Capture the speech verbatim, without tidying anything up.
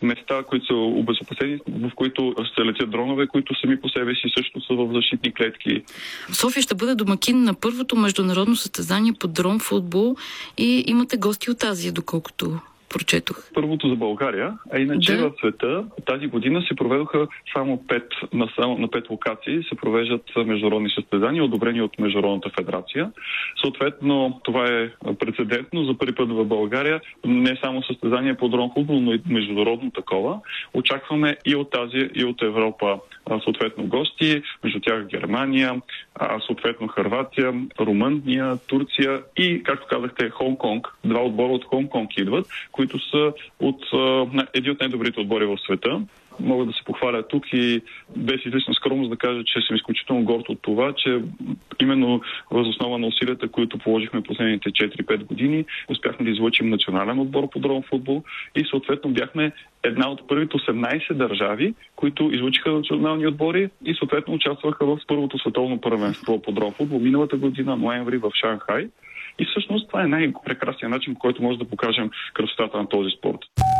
места, които са обезопасени, в които се летят дронове, които сами по себе си също са в защитни клетки. София ще бъде домакин на първото международно състезание по дрон футбол и имате гости от Азия, доколкото прочетох. Първото за България, а иначе да. В света тази година се проведоха само пет, на, само на пет локации се провеждат международни състезания, одобрени от Международната федерация. Съответно, това е прецедентно за първи път в България. Не само състезание по дрон футбол, но и международно такова. Очакваме и от Азия, и от Европа съответно гости, между тях Германия, съответно Хърватия, Румъния, Турция и, както казахте, Хонг-Конг. Два отбора от Хонг-Конг идват, които са от един от най-добрите отбори в света. Мога да се похваля тук и без излишна скромност да кажа, че съм изключително горд от това, че именно въз основа на усилията, които положихме последните четири-пет години, успяхме да излъчим национален отбор по дрон футбол и съответно бяхме една от първите осемнайсет държави, които излучиха национални отбори и съответно участваха в първото световно първенство по дрон футбол миналата година, ноември в Шанхай. И всъщност това е най-прекрасният начин, по който може да покажем красотата на този спорт.